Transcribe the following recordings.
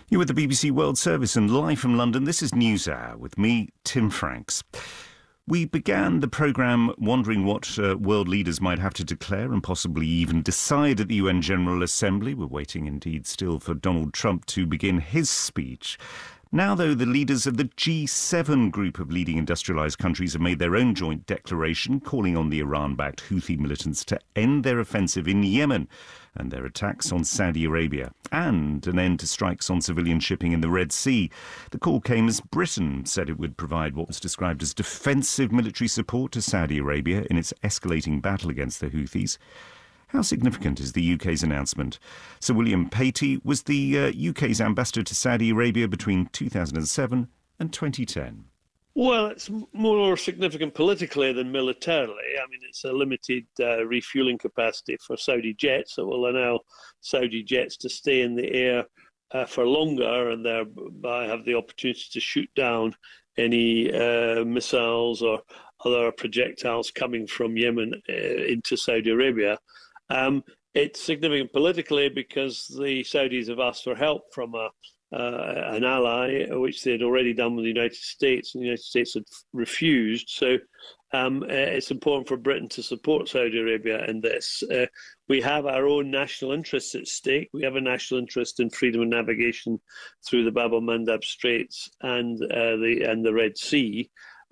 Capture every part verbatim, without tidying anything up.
You're with the B B C World Service and live from London. This is NewsHour with me, Tim Franks. We began the programme wondering what uh, world leaders might have to declare and possibly even decide at the U N General Assembly. We're waiting indeed still for Donald Trump to begin his speech. Now, though, the leaders of the G seven group of leading industrialised countries have made their own joint declaration calling on the Iran-backed Houthi militants to end their offensive in Yemen and their attacks on Saudi Arabia, and an end to strikes on civilian shipping in the Red Sea. The call came as Britain said it would provide what was described as defensive military support to Saudi Arabia in its escalating battle against the Houthis. How significant is the U K's announcement? Sir William Patey was the uh, U K's ambassador to Saudi Arabia between two thousand seven and twenty ten. Well, it's more significant politically than militarily. I mean, it's a limited uh, refuelling capacity for Saudi jets that will allow Saudi jets to stay in the air uh, for longer and thereby have the opportunity to shoot down any uh, missiles or other projectiles coming from Yemen uh, into Saudi Arabia. Um, it's significant politically because the Saudis have asked for help from a Uh, an ally, which they had already done with the United States, and the United States had refused. So um, it's important for Britain to support Saudi Arabia in this. Uh, we have our own national interests at stake. We have a national interest in freedom of navigation through the Bab el-Mandab Straits and uh, the and the Red Sea.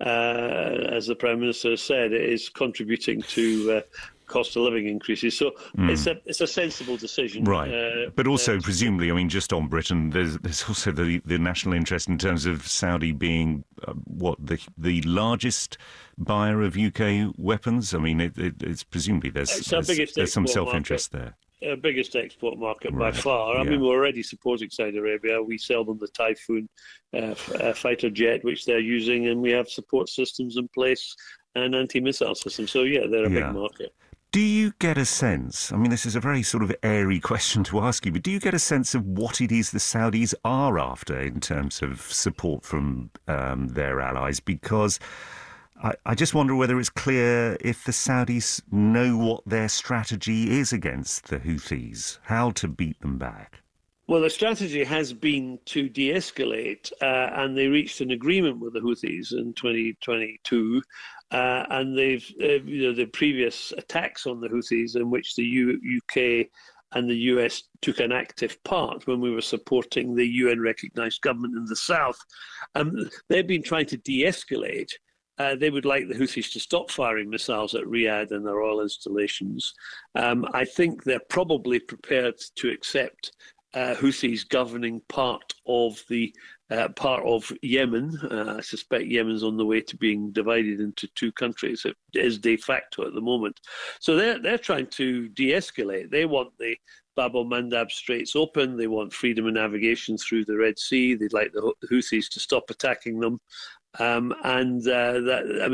Uh, as the Prime Minister has said, it is contributing to uh, cost of living increases. So mm. it's a it's a sensible decision. Right. Uh, but also, uh, presumably, I mean, just on Britain, there's, there's also the, the national interest in terms of Saudi being, uh, what, the the largest buyer of U K weapons? I mean, it, it, it's presumably there's, there's, there's some self-interest market. there. Uh, biggest export market right. by far. I yeah. mean, we're already supporting Saudi Arabia. We sell them the Typhoon uh, f- uh, fighter jet, which they're using, and we have support systems in place and anti-missile systems. So, yeah, they're a yeah. big market. Do you get a sense, I mean, this is a very sort of airy question to ask you, but do you get a sense of what it is the Saudis are after in terms of support from um, their allies? Because I, I just wonder whether it's clear if the Saudis know what their strategy is against the Houthis, how to beat them back. Well, the strategy has been to de-escalate, uh, and they reached an agreement with the Houthis in twenty twenty-two, uh, and they've, uh, you know, the previous attacks on the Houthis in which the U- UK and the U S took an active part when we were supporting the U N-recognised government in the south. Um, they've been trying to de-escalate. Uh, they would like the Houthis to stop firing missiles at Riyadh and their oil installations. Um, I think they're probably prepared to accept Uh, Houthis governing part of the uh, part of Yemen. Uh, I suspect Yemen's on the way to being divided into two countries. It is de facto at the moment. So they're they're trying to de-escalate. They want the Bab el-Mandab Straits open. They want freedom of navigation through the Red Sea. They'd like the Houthis to stop attacking them. Um, and uh, that, I mean.